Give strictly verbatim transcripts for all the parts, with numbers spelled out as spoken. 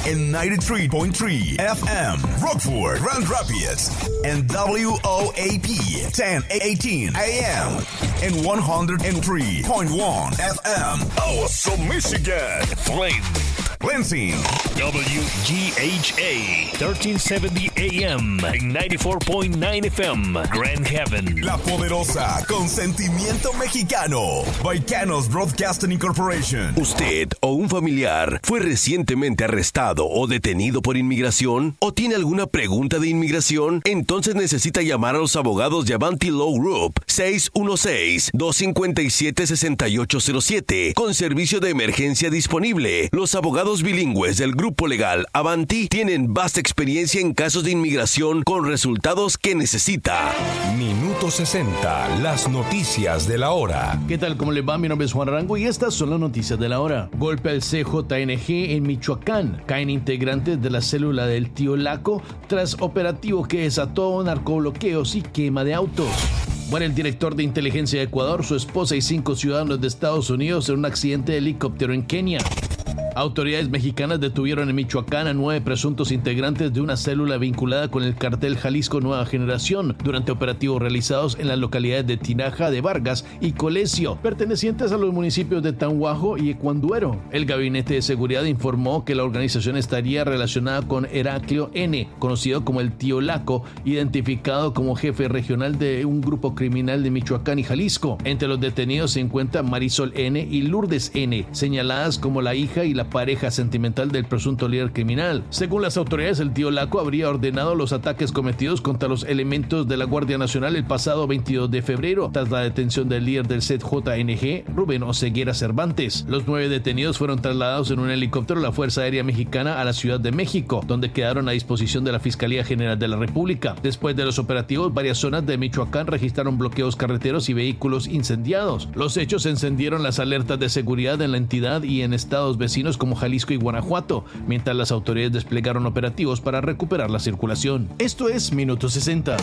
en ninety-three point three F M, Rockford, Grand Rapids, and W O A P ten eighteen A M, and one oh three point one F M, Awesome, Michigan, Flint, Lansing, W G H A thirteen seventy A M, ninety-four point nine F M, Grand Haven. La Poderosa, con sentimiento mexicano, Baicanos Broadcasting Incorporation. ¿Usted o un familiar fue recientemente arrestado o detenido por inmigración? ¿O tiene alguna pregunta de inmigración? Entonces necesita llamar a los abogados de Avanti Law Group, seis uno seis, dos cinco siete, seis ocho cero siete, con servicio de emergencia disponible. Los abogados bilingües del grupo legal Avanti tienen vasta experiencia en casos de inmigración con resultados que necesita. Minuto sesenta, las noticias de la hora. ¿Qué tal? ¿Cómo les va? Mi nombre es Juan Arango y estas son las noticias de la hora. Golpe al C J N G en Michoacán. Caen integrantes de la célula del Tío Laco tras operativo que desató narcobloqueos y quema de autos. Muere el director de inteligencia de Ecuador, su esposa y cinco ciudadanos de Estados Unidos en un accidente de helicóptero en Kenia. Autoridades mexicanas detuvieron en Michoacán a nueve presuntos integrantes de una célula vinculada con el cartel Jalisco Nueva Generación durante operativos realizados en las localidades de Tinaja de Vargas y Colesio, pertenecientes a los municipios de Tanhuajo y Ecuanduero. El Gabinete de Seguridad informó que la organización estaría relacionada con Heraclio N., conocido como el Tío Laco, identificado como jefe regional de un grupo criminal de Michoacán y Jalisco. Entre los detenidos se encuentran Marisol N. y Lourdes N., señaladas como la hija y la pareja sentimental del presunto líder criminal. Según las autoridades, el Tío Laco habría ordenado los ataques cometidos contra los elementos de la Guardia Nacional el pasado veintidós de febrero, tras la detención del líder del C J N G, Rubén Oseguera Cervantes. Los nueve detenidos fueron trasladados en un helicóptero de la Fuerza Aérea Mexicana a la Ciudad de México, donde quedaron a disposición de la Fiscalía General de la República. Después de los operativos, varias zonas de Michoacán registraron bloqueos carreteros y vehículos incendiados. Los hechos encendieron las alertas de seguridad en la entidad y en estados vecinos como Jalisco y Guanajuato, mientras las autoridades desplegaron operativos para recuperar la circulación. Esto es Minuto sesenta.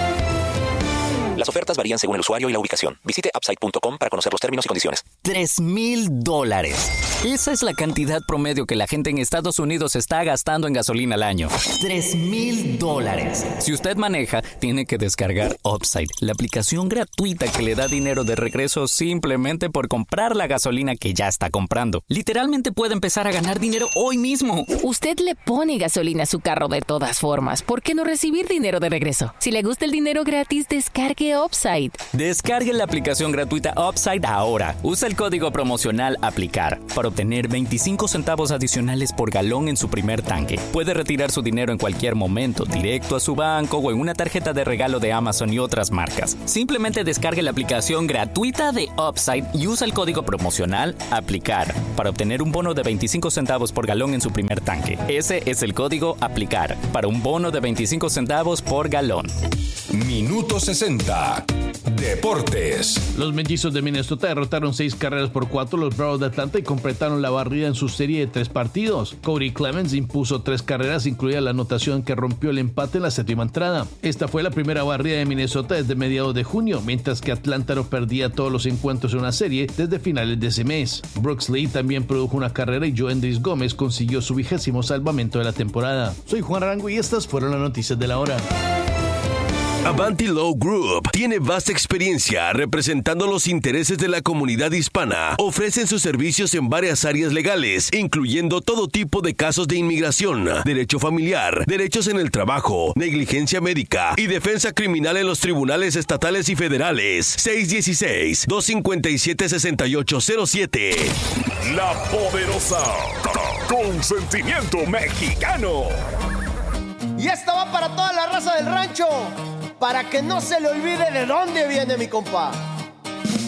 Las ofertas varían según el usuario y la ubicación. Visite upside punto com para conocer los términos y condiciones. Tres mil dólares. Esa es la cantidad promedio que la gente en Estados Unidos está gastando en gasolina al año. Tres mil dólares. Si usted maneja, tiene que descargar Upside, la aplicación gratuita que le da dinero de regreso simplemente por comprar la gasolina que ya está comprando. Literalmente puede empezar a ganar dinero hoy mismo. Usted le pone gasolina a su carro de todas formas. ¿Por qué no recibir dinero de regreso? Si le gusta el dinero gratis, descargue Upside. Descargue la aplicación gratuita Upside ahora. Usa el código promocional APLICAR para obtener veinticinco centavos adicionales por galón en su primer tanque. Puede retirar su dinero en cualquier momento, directo a su banco o en una tarjeta de regalo de Amazon y otras marcas. Simplemente descargue la aplicación gratuita de Upside y usa el código promocional APLICAR para obtener un bono de veinticinco centavos por galón en su primer tanque. Ese es el código APLICAR para un bono de veinticinco centavos por galón. Minuto sesenta. Deportes. Los mellizos de Minnesota derrotaron seis carreras por cuatro a los Bravos de Atlanta y completaron la barrida en su serie de tres partidos. Cody Clemens impuso tres carreras, incluida la anotación que rompió el empate en la séptima entrada. Esta fue la primera barrida de Minnesota desde mediados de junio, mientras que Atlanta no perdía todos los encuentros en una serie desde finales de ese mes. Brooks Lee también produjo una carrera y Joendris Gómez consiguió su vigésimo salvamento de la temporada. Soy Juan Arango y estas fueron las noticias de la hora. Avanti Law Group tiene vasta experiencia representando los intereses de la comunidad hispana. Ofrecen sus servicios en varias áreas legales, incluyendo todo tipo de casos de inmigración, derecho familiar, derechos en el trabajo, negligencia médica y defensa criminal en los tribunales estatales y federales. seis uno seis, dos cinco siete, seis ocho cero siete. La Poderosa, con sentimiento mexicano. Y esta va para toda la raza del rancho, para que no se le olvide de dónde viene mi compa.